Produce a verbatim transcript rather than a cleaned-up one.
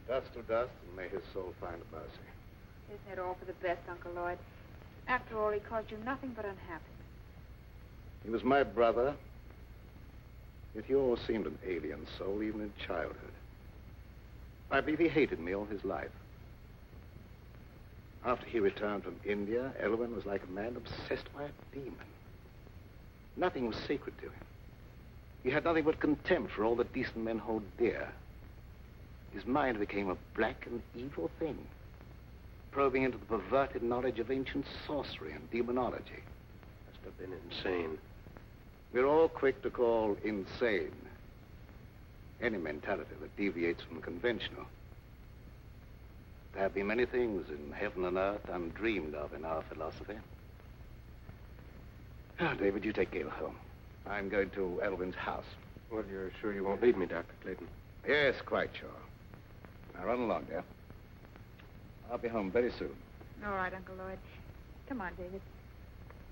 Dust to dust, and may his soul find mercy. Isn't it all for the best, Uncle Lloyd? After all, he caused you nothing but unhappiness. He was my brother, yet he always seemed an alien soul, even in childhood. I believe he hated me all his life. After he returned from India, Elwyn was like a man obsessed by a demon. Nothing was sacred to him. He had nothing but contempt for all that decent men hold dear. His mind became a black and evil thing, probing into the perverted knowledge of ancient sorcery and demonology. Must have been insane. We're all quick to call insane any mentality that deviates from the conventional. There have been many things in heaven and earth undreamed of in our philosophy. Now, David, you take Gail home. I'm going to Elwyn's house. Well, you're sure you won't leave me, Doctor Clayton? Yes, quite sure. Now, run along, dear. I'll be home very soon. All right, Uncle Lloyd. Come on, David.